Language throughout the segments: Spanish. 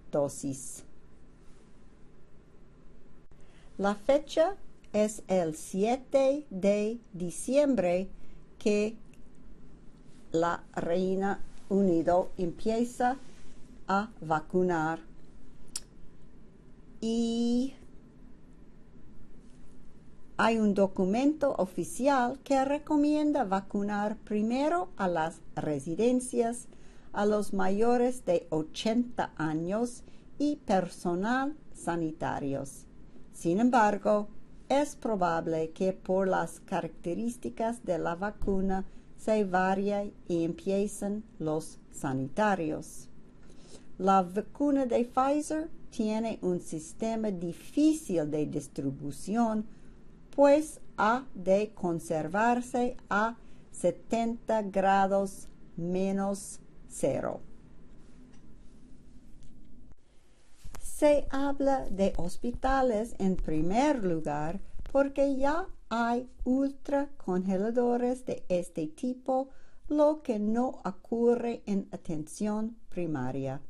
dosis. La fecha es el 7 de diciembre que la Reino Unido empieza a vacunar y hay un documento oficial que recomienda vacunar primero a las residencias, a los mayores de 80 años y personal sanitarios. Sin embargo, es probable que por las características de la vacuna se varíe y empiecen los sanitarios. La vacuna de Pfizer tiene un sistema difícil de distribución, pues ha de conservarse a 70 grados menos cero. Se habla de hospitales en primer lugar porque ya hay ultracongeladores de este tipo, lo que no ocurre en atención primaria.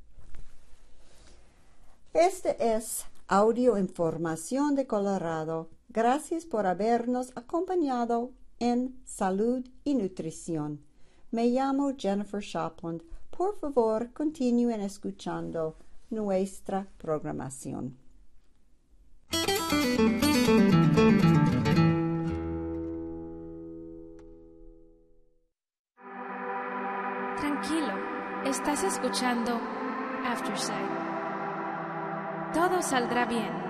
Este es Audio Información de Colorado. Gracias por habernos acompañado en Salud y Nutrición. Me llamo Jennifer Shopland. Por favor, continúen escuchando nuestra programación. Tranquilo, estás escuchando Aftersight. Todo saldrá bien.